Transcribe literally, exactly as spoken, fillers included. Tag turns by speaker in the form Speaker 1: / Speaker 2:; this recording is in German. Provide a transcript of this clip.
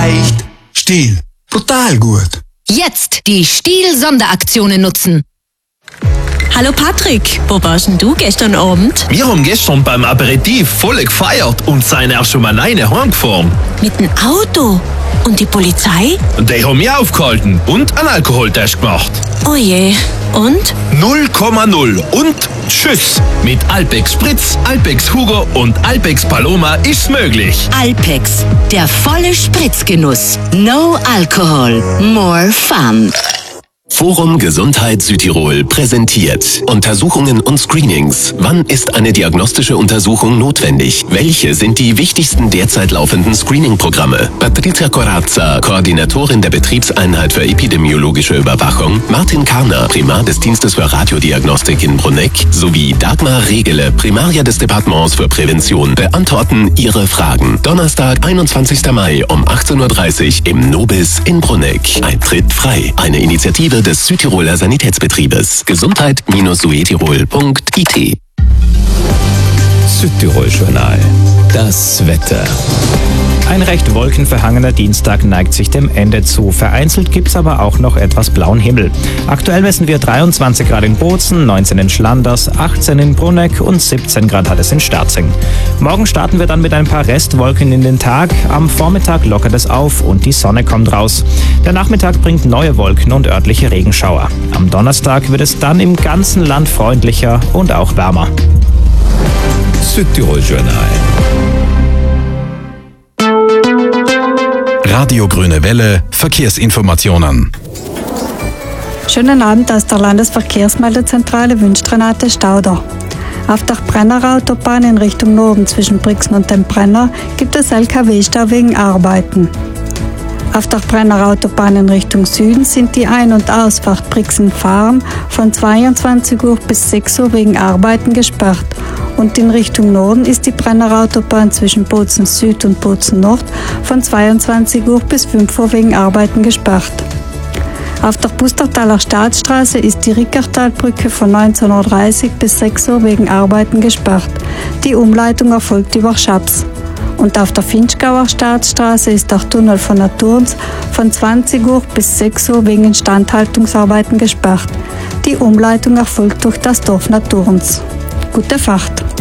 Speaker 1: leicht, Stihl. Total gut.
Speaker 2: Jetzt die Stihl-Sonderaktionen nutzen.
Speaker 3: Hallo Patrick, wo warst denn du gestern Abend?
Speaker 4: Wir haben gestern beim Aperitif voll gefeiert und sind auch schon mal alleine heimgefahren.
Speaker 3: Mit dem Auto? Und die Polizei?
Speaker 4: Die haben mich aufgehalten und einen Alkoholtest gemacht.
Speaker 3: Oh je, und?
Speaker 4: null Komma null und tschüss. Mit Alpex Spritz, Alpex Hugo und Alpex Paloma ist's möglich.
Speaker 2: Alpex, der volle Spritzgenuss. No Alcohol, more fun.
Speaker 5: Forum Gesundheit Südtirol präsentiert Untersuchungen und Screenings. Wann ist eine diagnostische Untersuchung notwendig? Welche sind die wichtigsten derzeit laufenden Screening-Programme? Patricia Corazza, Koordinatorin der Betriebseinheit für epidemiologische Überwachung, Martin Karner, Primar des Dienstes für Radiodiagnostik in Bruneck sowie Dagmar Regele, Primaria des Departements für Prävention, beantworten Ihre Fragen. Donnerstag, einundzwanzigster Mai um achtzehn Uhr dreißig im Nobis in Bruneck. Eintritt frei. Eine Initiative des Südtiroler Sanitätsbetriebes. Gesundheit Südtirol punkt I T.
Speaker 6: Südtirol Journal. Das Wetter. Ein recht wolkenverhangener Dienstag neigt sich dem Ende zu. Vereinzelt gibt's aber auch noch etwas blauen Himmel. Aktuell messen wir dreiundzwanzig Grad in Bozen, neunzehn in Schlanders, achtzehn in Bruneck und siebzehn Grad hat es in Sterzing. Morgen starten wir dann mit ein paar Restwolken in den Tag. Am Vormittag lockert es auf und die Sonne kommt raus. Der Nachmittag bringt neue Wolken und örtliche Regenschauer. Am Donnerstag wird es dann im ganzen Land freundlicher und auch wärmer. Südtirol Journal.
Speaker 7: Radio Grüne Welle, Verkehrsinformationen.
Speaker 8: Schönen Abend aus der Landesverkehrsmeldezentrale wünscht Renate Stauder. Auf der Brenner-Autobahn in Richtung Norden zwischen Brixen und dem Brenner gibt es L K W-Stau wegen Arbeiten. Auf der Brenner-Autobahn in Richtung Süden sind die Ein- und Ausfahrt Brixen-Farm von zweiundzwanzig Uhr bis sechs Uhr wegen Arbeiten gesperrt. Und in Richtung Norden ist die Brenner-Autobahn zwischen Bozen Süd und Bozen Nord von zweiundzwanzig Uhr bis fünf Uhr wegen Arbeiten gesperrt. Auf der Pustertaler Staatsstraße ist die Rickertalbrücke von neunzehn Uhr dreißig bis sechs Uhr wegen Arbeiten gesperrt. Die Umleitung erfolgt über Schaps. Und auf der Finchgauer Staatsstraße ist der Tunnel von Naturns von zwanzig Uhr bis sechs Uhr wegen Instandhaltungsarbeiten gesperrt. Die Umleitung erfolgt durch das Dorf Naturns. Gute Fahrt!